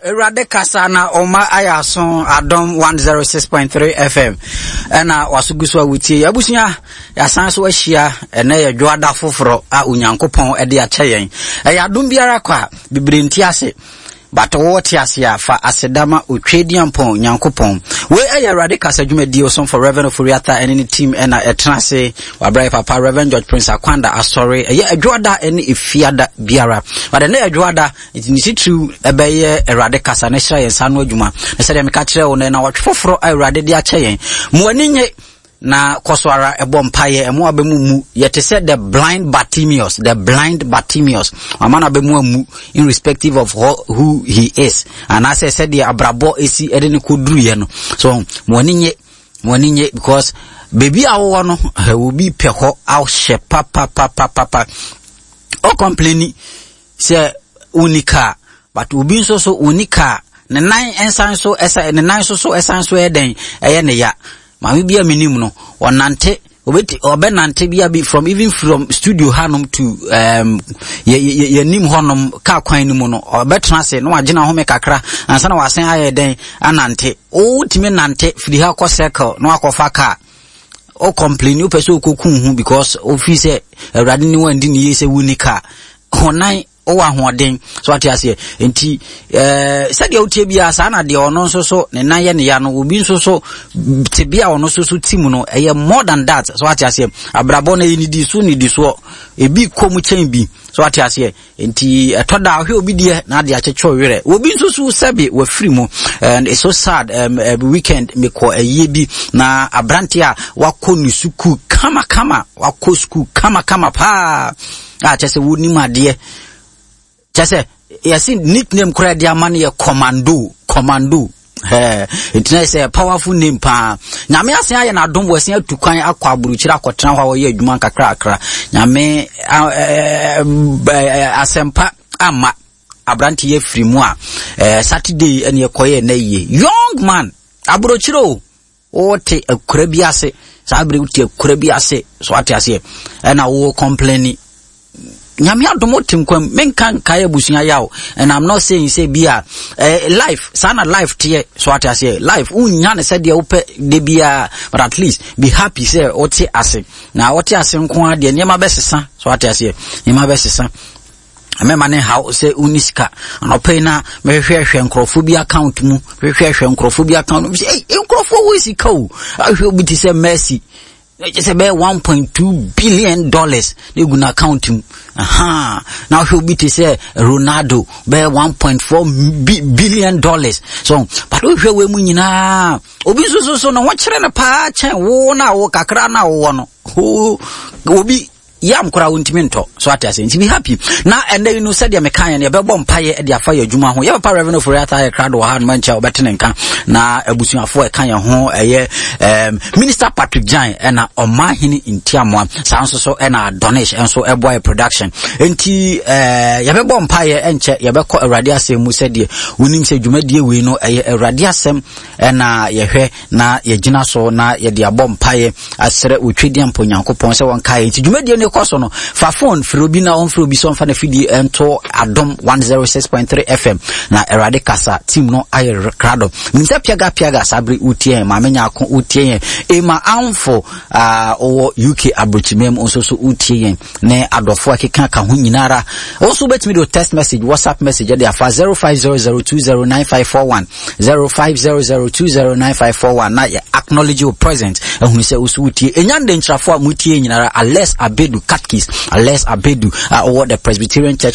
Erade Kasana Oma Ayason Adom 106.3 FM. Ena wasuguswa wuti abusunya ya sanso ahia ene ya dwoada foforo a Onyankopon ede acheyen. Ya dum biara kwa bibirenti ase. Bato wote ase afa asedama otwediampon Onyankopon. We Erade Kasa dwumadi oson for Reverend Oforiata ene team ena etrase wabrai papa Reverend George Prince Akwanda asori ya dwoada ene efiada biara. But ene dwoada it true ebeye Erade Kasa ne hira yensa no adwuma. Na se de meka kire wo na watfoforo Erade de acheyen. Mo aninye na koswara ebompaye emo abemu yet said the blind Bartimaeus amana abemu mu irrespective of who he is, and as I said the abrabo esi edeni koduru ye no so mo aninye because baby awo no will be peho out she papa o complaining say unika but ubi so unika ne nine ensan so esa ne nine so esan so eden eye ne ya Mami bia minim no onante obenante bia be from studio hanom to ye nim honom ka kwan ni mu no obetena se no agina home kakra ansa na wasen aye den anante o timi nante firi ha ko circle no akofa ka o complain o pese okokun hu because office Awurade ni wandi ni yese wunika honan o wa hoden so ati ase enti said ya utie bia sa na de ono so ne nan ye ne ya no obi so te bia ono so team no eye more than that so ati ase abrabo na ni di so ebi komu chen bi so ati ase enti etoda ahwe obi die na de achecho were obi so sabi wa free mu and it's so sad weekend me ko eye bi na abranti a wakonu suku kama wako school kama pa chese woni made Chase, yasi nickname kura dia mani ya commando. It is a powerful name pa. Nyame asen aye na dom wase atukwan akwa aburuchira akotena hwa ye adwuma kakra. Nyame asempa ama abranti ye free mu a Saturday ene yekoye na ye. Young man aburuchiro ote akura bi ase. Sabre uti akura bi ase. So ate ase. Na wo complaining Nyame adomotim kwam menkan kaya busunya yawo, and I'm not saying say bia life sana life tie so what I say life unya ne say de ope de bia, but at least be happy say oti ase na oti ase nko ade nyema besesa so what I say nyema besesa amema ne how say uniska anope na me hwehwe nkrofo bi account mu hwehwe nkrofo bi account mu say nkrofo wo isika o ahwe obi ti say mercy just about $1.2 billion they gonna account him. Now he'll be to say Ronaldo bear $1.4 billion. So, but we munina obi so no what chere na pa chen wo na wo kakra na wo no. Obi yam kura untimento so ati ase nti be happy na and you know said ya mekan ya bebo mpaye e dia fa ya adwuma ho ya pa Reverend Oforiata ya crowd wa han mancha obetene nka na abusuafo e kan ya ho eye Minister Patrick Jan na omahini ntiamwa sanso so na donation enso eboy production nti ya bebo mpaye enche ya beko Awurade asem mu said ye unim se dwumadie we no eye Awurade asem na ye hwe na ye gina so na ye dia bom mpaye asere otwediampo Nyankopon se won kai nti dwumadie koso no fa phone frobi na on frobi so fa na fidi ento Adom 106.3 FM na Erade Kasa team no aye crowd minsa piaga sabre utie ma menya ako utie ma anfo o UK abrochimem onso so utie ne adofo akeka ka ho nyinara also bet me do text message WhatsApp message there for 0500209541 0500209541 na acknowledge your presence ehunu se usu utie enyande ntrafo amutie nyinara Ales Abedu Catkis Ales Abedu or the Presbyterian Church